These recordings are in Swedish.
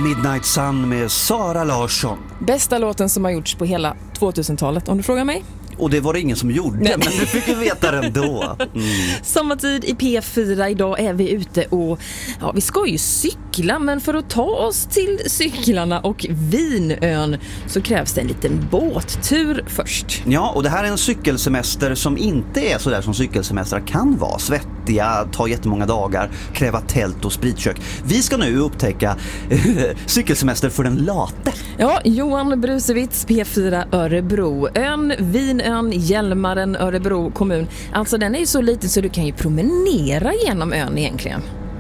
Midnight Sun med Sara Larsson. Bästa låten som har gjorts på hela 2000-talet, om du frågar mig. Och det var det ingen som gjorde, men du fick ju veta det ändå. Sommartid i P4, idag är vi ute och vi ska ju cykla, men för att ta oss till cyklarna och Vinön så krävs det en liten båttur först. Ja, och det här är en cykelsemester som inte är så där som cykelsemestrar kan vara. Svettiga, ta jättemånga dagar, kräva tält och spritkök. Vi ska nu upptäcka cykelsemester för den late. Ja, Johan Brusewitz, P4 Örebro. Ön Vinön, Hjälmaren, Örebro kommun. Alltså den är ju så liten så du kan ju promenera genom ön egentligen.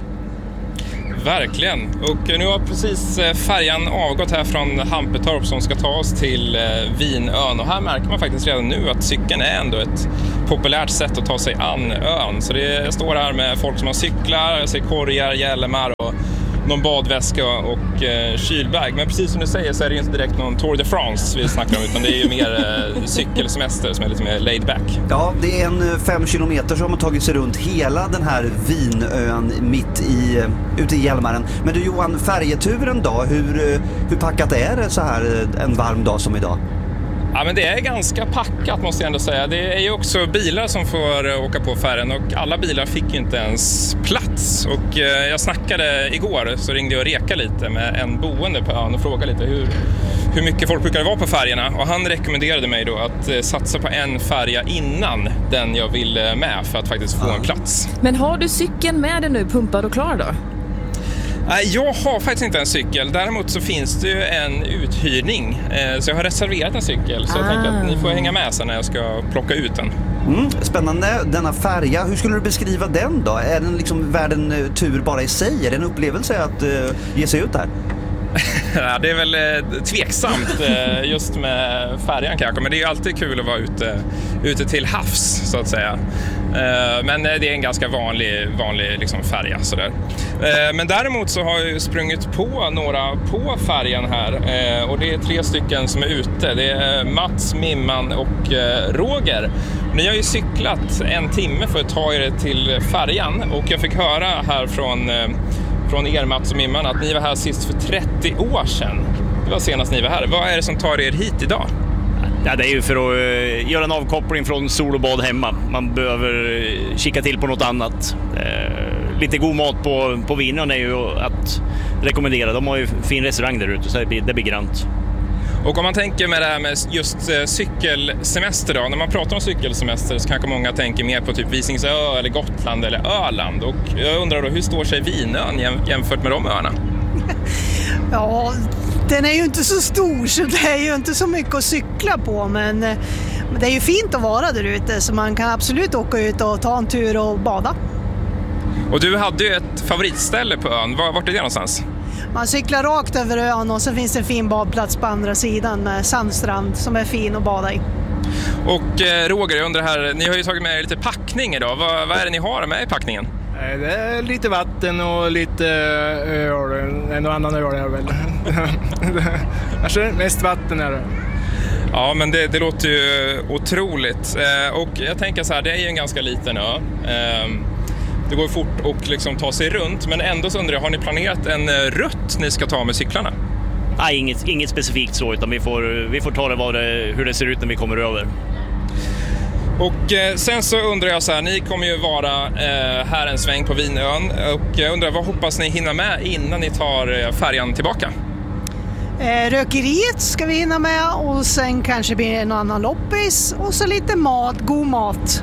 Verkligen. Och nu har precis färjan avgått här från Hampetorp som ska ta oss till Vinön. Och här märker man faktiskt redan nu att cykeln är ändå ett populärt sätt att ta sig an ön. Så det står här med folk som har cyklar, jag ser korgar, hjälmar och någon badväska och kylbag. Men precis som du säger så är det inte direkt någon Tour de France vi snackar om, utan det är ju mer cykelsemester som är lite mer laid back. Ja, det är en 5 kilometer som har tagit sig runt hela den här Vinön ute i Hjälmaren. Men du Johan, färjeturen då, hur packat är det så här en varm dag som idag? Ja, men det är ganska packat måste jag ändå säga. Det är ju också bilar som får åka på färjan och alla bilar fick ju inte ens plats. Och jag snackade igår så ringde jag och reka lite med en boende på ön och frågade lite hur mycket folk brukar det vara på färgerna. Och han rekommenderade mig då att satsa på en färja innan den jag ville med för att faktiskt få en plats. Men har du cykeln med dig nu pumpad och klar då? Jag har faktiskt inte en cykel. Däremot så finns det ju en uthyrning. Så jag har reserverat en cykel. Så jag tänker att ni får hänga med sen när jag ska plocka ut den. Spännande, denna färja. Hur skulle du beskriva den då? Är den liksom värd en tur bara i sig? Är det en upplevelse att ge sig ut där? Ja, det är väl tveksamt just med färjan kanske. Men det är ju alltid kul att vara ute till havs så att säga. Men det är en ganska vanlig liksom färja sådär. Men däremot så har jag sprungit på några på färjan här. Och det är 3 stycken som är ute. Det är Mats, Mimman och Roger. Ni har ju cyklat 1 timme för att ta er till färjan. Och jag fick höra här från er Mats och Mimman att ni var här sist för 30 år sedan. Det var senast ni var här. Vad är det som tar er hit idag? Ja, det är ju för att göra en avkoppling från sol och bad hemma. Man behöver kika till på något annat. Lite god mat på Vinön är ju att rekommendera. De har ju fin restaurang där ute så det blir grant. Och om man tänker med det här med just cykelsemester då, när man pratar om cykelsemester så kanske många tänker mer på typ Visingsö eller Gotland eller Öland. Och jag undrar då, hur står sig Vinön jämfört med de öarna? Ja, den är ju inte så stor så det är ju inte så mycket att cykla på, men det är ju fint att vara där ute så man kan absolut åka ut och ta en tur och bada. Och du hade ju ett favoritställe på ön. Vart är det någonstans? Man cyklar rakt över ön och så finns det en fin badplats på andra sidan med sandstrand som är fin att bada i. Och Roger, jag undrar här, ni har ju tagit med er lite packning idag. Vad är det ni har med i packningen? Det är lite vatten och lite öl, en och annan öl är det väl. Kanske mest vatten är det. Ja, men det låter ju otroligt. Och jag tänker så här, det är ju en ganska liten ö. Det går fort att liksom ta sig runt, men ändå så undrar jag, har ni planerat en rutt ni ska ta med cyklarna? Nej, inget specifikt så, utan vi får ta det hur det ser ut när vi kommer över. Och sen så undrar jag så här, ni kommer ju vara här en sväng på Vinön och jag undrar, vad hoppas ni hinna med innan ni tar färjan tillbaka? Rökeriet ska vi hinna med och sen kanske blir det en annan loppis och så lite mat, god mat.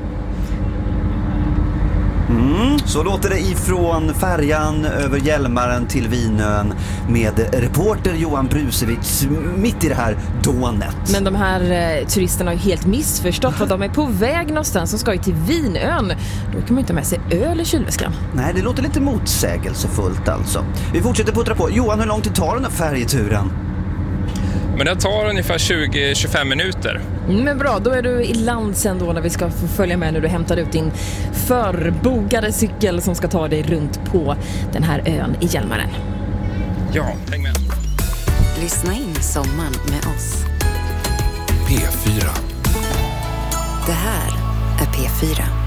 Så låter det ifrån färjan över Hjälmaren till Vinön med reporter Johan Brusewitz mitt i det här dånet. Men de här turisterna har ju helt missförstått vad de är på väg någonstans. De ska ju till Vinön. Då kan man inte ha med sig öl i kylväskan. Nej, det låter lite motsägelsefullt alltså. Vi fortsätter puttra på. Johan, hur lång tid tar den här färjeturen? Men det tar ungefär 20-25 minuter. Men bra, då är du i land sen då när vi ska få följa med när du hämtar ut din förbogade cykel som ska ta dig runt på den här ön i Hjälmaren. Ja, häng med. Lyssna in sommaren med oss. P4. Det här är P4.